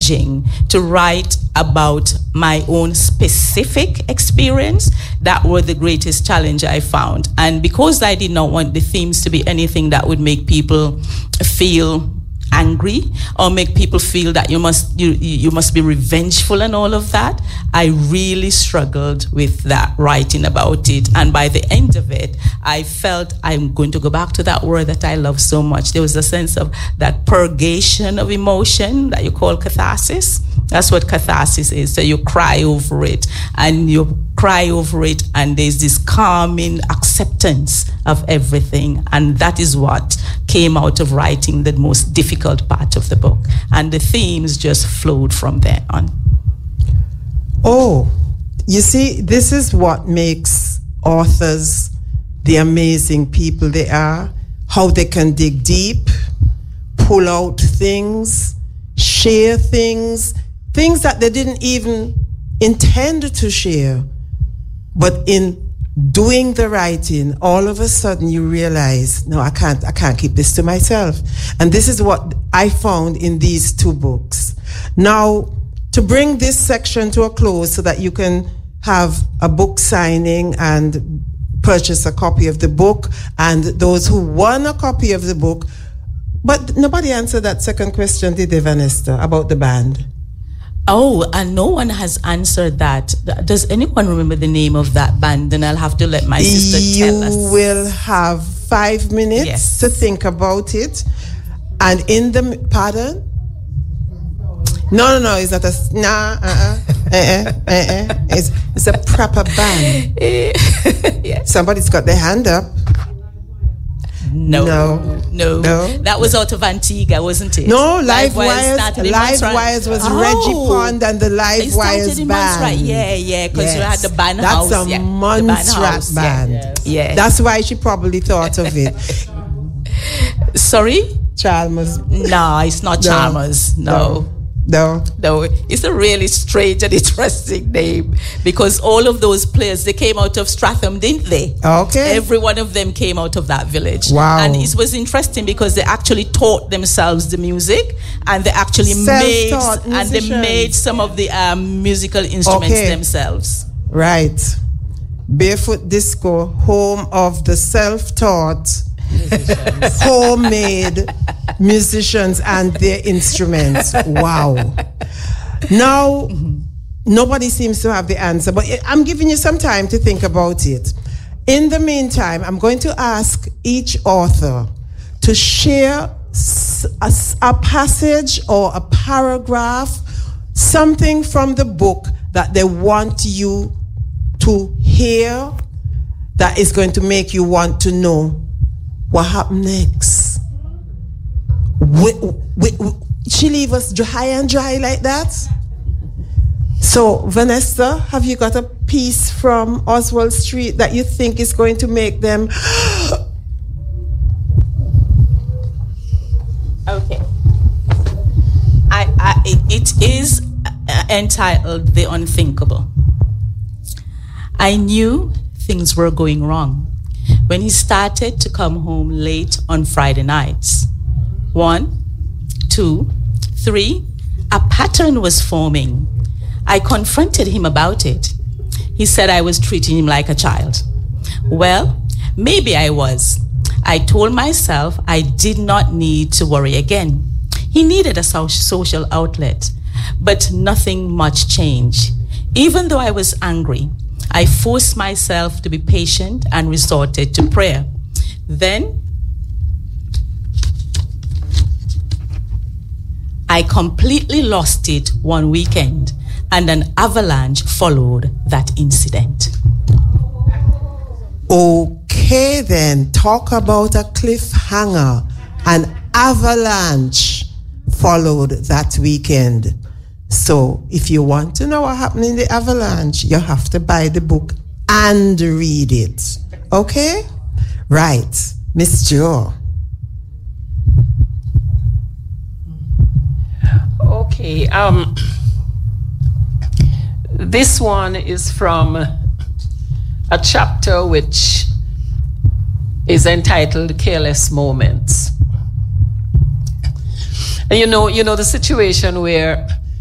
challenging to write about my own specific experience. That were the greatest challenge I found. And because I did not want the themes to be anything that would make people feel angry or make people feel that you must be revengeful and all of that, I really struggled with that, writing about it. And by the end of it, I felt I'm going to go back to that word that I love so much. There was a sense of that purgation of emotion that you call catharsis. That's what catharsis is. So you cry over it, and there's this calming acceptance of everything. And that is what came out of writing the most difficult part of the book. And the themes just flowed from there on. Oh, you see, this is what makes authors the amazing people they are, how they can dig deep, pull out things, share things that they didn't even intend to share. But in doing the writing, all of a sudden you realize, no, I can't keep this to myself. And this is what I found in these two books. Now, to bring this section to a close so that you can have a book signing and purchase a copy of the book, and those who won a copy of the book. But nobody answered that second question, did they, Vanessa, about the band? Oh, and no one has answered that. Does anyone remember the name of that band? Then I'll have to let my sister tell us. You will have 5 minutes to think about it. And in the, pardon? No, it's not it's a proper band. Yes. Somebody's got their hand up. No. That was out of Antigua, wasn't it? No, Live Wires was Reggie Pond and the Live Wires band. Yeah, because you had the band house. That's a Montserrat band. Yeah. That's why she probably thought of it. Sorry? Chalmers. No, it's not Chalmers. No, it's a really strange and interesting name, because all of those players, they came out of Stratham, didn't they? Okay. Every one of them came out of that village. Wow. And it was interesting because they actually taught themselves the music, and they actually made some of the musical instruments themselves. Right. Barefoot Disco, home of the self-taught homemade musicians and their instruments. Wow. Now, nobody seems to have the answer, but I'm giving you some time to think about it. In the meantime, I'm going to ask each author to share a passage or a paragraph, something from the book that they want you to hear that is going to make you want to know what happened next. She leave us high and dry like that? So, Vanessa, have you got a piece from Oswald Street that you think is going to make them... Okay. It is entitled The Unthinkable. I knew things were going wrong when he started to come home late on Friday nights. 1, 2, 3, a pattern was forming. I confronted him about it. He said I was treating him like a child. Well, maybe I was. I told myself I did not need to worry again. He needed a social outlet, but nothing much changed. Even though I was angry, I forced myself to be patient and resorted to prayer. Then I completely lost it one weekend, and an avalanche followed that incident. Okay, then, talk about a cliffhanger. An avalanche followed that weekend. So if you want to know what happened in the avalanche, you have to buy the book and read it. Okay? Right. Miss Jo. Okay. This one is from a chapter which is entitled Careless Moments. And you know the situation where